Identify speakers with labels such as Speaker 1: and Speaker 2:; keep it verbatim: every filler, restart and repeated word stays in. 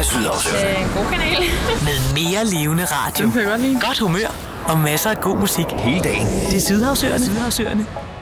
Speaker 1: Sydhavsøerne.
Speaker 2: Øh, en god kanal.
Speaker 3: Med mere levende radio,
Speaker 2: Den kan jeg godt lide.
Speaker 3: godt humør og masser af god musik.
Speaker 1: Hele dagen.
Speaker 3: Det er Sydhavsøerne. Sydhavsøerne.